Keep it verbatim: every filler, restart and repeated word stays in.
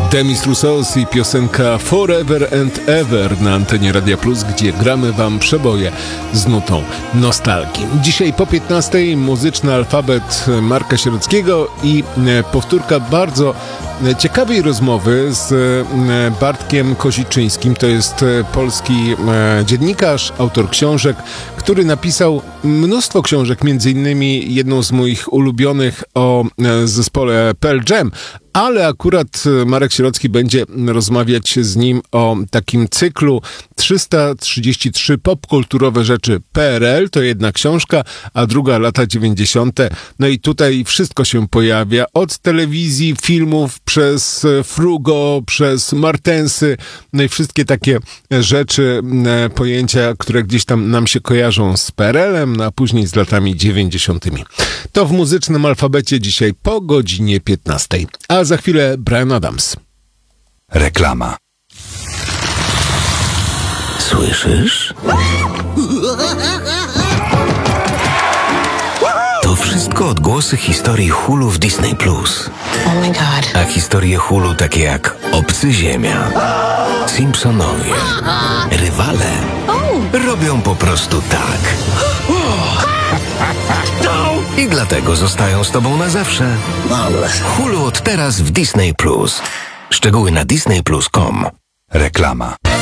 Demis Rousseau i piosenka Forever and Ever na antenie Radia Plus, gdzie gramy wam przeboje z nutą nostalgii. Dzisiaj po piętnastej muzyczny alfabet Marka Sierockiego i powtórka bardzo ciekawej rozmowy z Bartkiem Koziczyńskim. To jest polski dziennikarz, autor książek, który napisał mnóstwo książek, między innymi jedną z moich ulubionych o zespole Pearl Jam, ale akurat Marek Sierocki będzie rozmawiać z nim o takim cyklu trzysta trzydzieści trzy popkulturowe rzeczy P R L, to jedna książka, a druga lata dziewięćdziesiąte. No i tutaj wszystko się pojawia, od telewizji, filmów, przez Frugo, przez Martensy, no i wszystkie takie rzeczy, pojęcia, które gdzieś tam nam się kojarzą z P R L-em, no a później z latami dziewięćdziesiątymi. To w muzycznym alfabecie dzisiaj po godzinie piętnastej. A za chwilę Bryan Adams. Reklama. Słyszysz? To wszystko odgłosy historii Hulu w Disney Plus. Oh my God. A historie Hulu takie jak Obcy Ziemia, Simpsonowie, Rywale robią po prostu tak. I dlatego zostają z tobą na zawsze. Hulu od teraz w Disney Plus. Szczegóły na disney plus kropka com. Reklama.